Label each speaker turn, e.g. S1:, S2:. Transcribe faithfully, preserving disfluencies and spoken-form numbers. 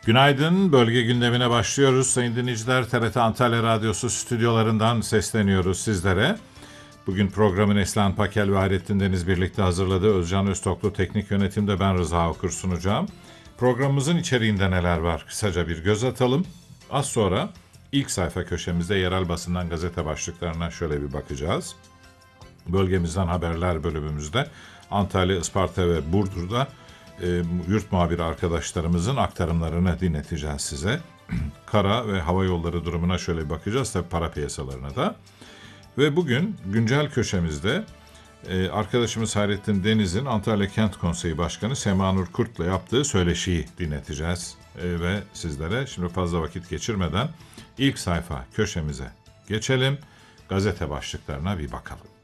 S1: Günaydın, bölge gündemine başlıyoruz. Sayın dinleyiciler, T R T Antalya Radyosu stüdyolarından sesleniyoruz sizlere. Bugün programı Neslihan Pakel ve Hayrettin Deniz birlikte hazırladı. Özcan Öztoklu teknik yönetimde, ben Rıza Okur sunacağım. Programımızın içeriğinde neler var? Kısaca bir göz atalım. Az sonra ilk sayfa köşemizde yerel basından gazete başlıklarına şöyle bir bakacağız. Bölgemizden haberler bölümümüzde Antalya, Isparta ve Burdur'da e, yurt muhabiri arkadaşlarımızın aktarımlarını dinleteceğiz size. Kara ve hava yolları durumuna şöyle bir bakacağız, tabii para piyasalarına da. Ve bugün güncel köşemizde e, arkadaşımız Hayrettin Deniz'in Antalya Kent Konseyi Başkanı Sema Nur Kurt'la yaptığı söyleşiyi dinleteceğiz. E, ve sizlere şimdi fazla vakit geçirmeden ilk sayfa köşemize geçelim. Gazete başlıklarına bir bakalım.